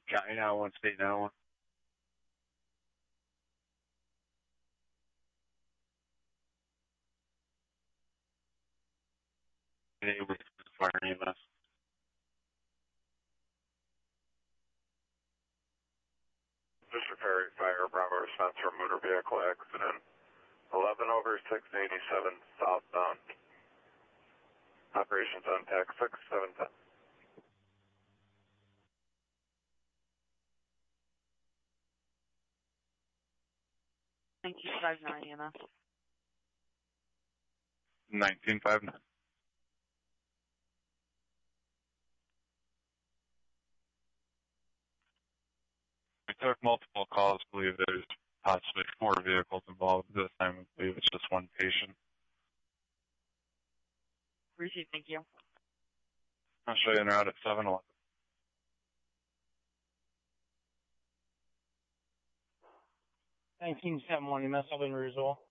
County 911, State 911. Hey, with fire EMS. Mr. Perry, Fire Bravo response for motor vehicle accident. 11/687 southbound. Operations on TAC 6710. Thank you, 59 EMS. 1959. We took multiple calls. Believe there's possibly 4 vehicles involved. This time, I believe it's just 1 patient. Receive, thank you. I'll show you en route at 711. 1971 EMS, Albany Rougeau.